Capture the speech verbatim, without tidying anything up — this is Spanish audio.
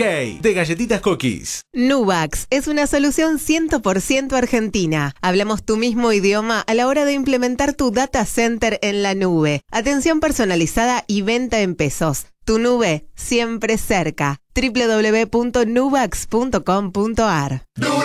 J de Galletitas Cookies. Nubax es una solución cien por ciento argentina. Hablamos tu mismo idioma a la hora de implementar tu data center en la nube. Atención personalizada y venta en pesos. Tu nube siempre cerca. doble u doble u doble u punto nubax punto com punto a r